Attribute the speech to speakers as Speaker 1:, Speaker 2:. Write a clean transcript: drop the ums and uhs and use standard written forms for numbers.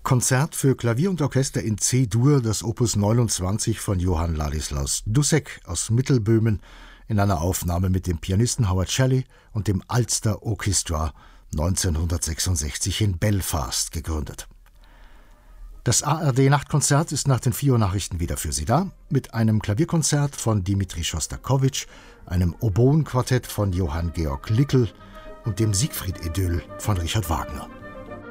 Speaker 1: Konzert für Klavier und Orchester in C-Dur, das Opus 29 von Johann Ladislaus Dussek aus Mittelböhmen in einer Aufnahme mit dem Pianisten Howard Shelley und dem Ulster Orchestra 1966 in Belfast gegründet. Das ARD-Nachtkonzert ist nach den 4 Uhr Nachrichten wieder für Sie da, mit einem Klavierkonzert von Dimitri Schostakowitsch, einem Oboenquartett von Johann Georg Lickel und dem Siegfried-Idyll von Richard Wagner.